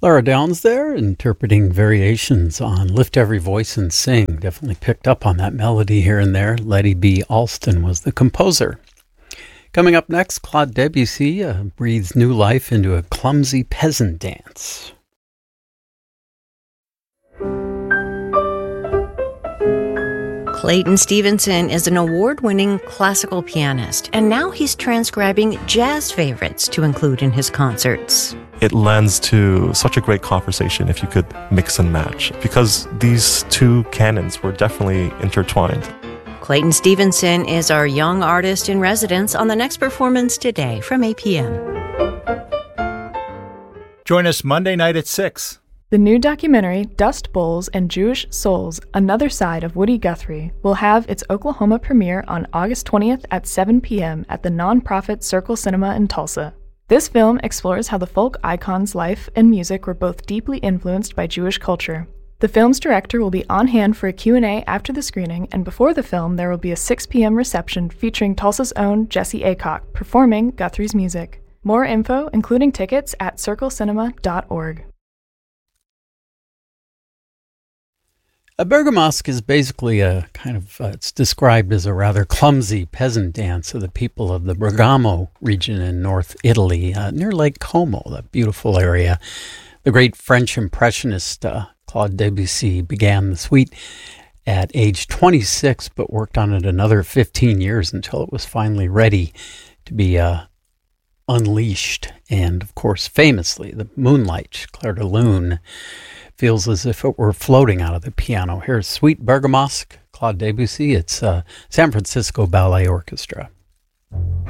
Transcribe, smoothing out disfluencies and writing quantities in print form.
Laura Downs there, interpreting variations on Lift Every Voice and Sing. Definitely picked up on that melody here and there. Letty B. Alston was the composer. Coming up next, Claude Debussy breathes new life into a clumsy peasant dance. Clayton Stevenson is an award-winning classical pianist, and now he's transcribing jazz favorites to include in his concerts. It lends to such a great conversation if you could mix and match, because these two canons were definitely intertwined. Clayton Stevenson is our young artist in residence on the next performance today from APM. Join us Monday night at 6. The new documentary, Dust Bowls and Jewish Souls, Another Side of Woody Guthrie, will have its Oklahoma premiere on August 20th at 7 p.m. at the nonprofit Circle Cinema in Tulsa. This film explores how the folk icon's life and music were both deeply influenced by Jewish culture. The film's director will be on hand for a Q&A after the screening, and before the film there will be a 6 p.m. reception featuring Tulsa's own Jesse Aycock performing Guthrie's music. More info, including tickets, at circlecinema.org. A bergamasque is basically a kind of, it's described as a rather clumsy peasant dance of the people of the Bergamo region in North Italy, near Lake Como, that beautiful area. The great French impressionist Claude Debussy began the suite at age 26, but worked on it another 15 years until it was finally ready to be unleashed. And, of course, famously, the Moonlight, Clair de Lune, feels as if it were floating out of the piano. Here's Suite Bergamasque, Claude Debussy. It's San Francisco Ballet Orchestra.